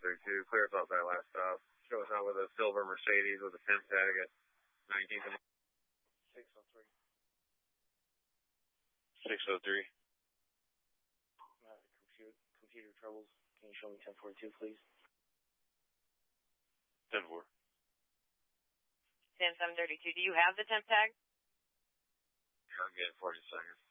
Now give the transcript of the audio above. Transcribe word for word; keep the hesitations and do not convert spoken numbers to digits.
thirty-two. Clear us off that last stop. Show us out with a silver Mercedes with a temp tag at nineteenth and six oh three. six oh three. I'm having computer, computer troubles. Can you show me ten forty-two, please? ten four. ten seven thirty-two. Do you have the temp tag? I'm getting forty seconds.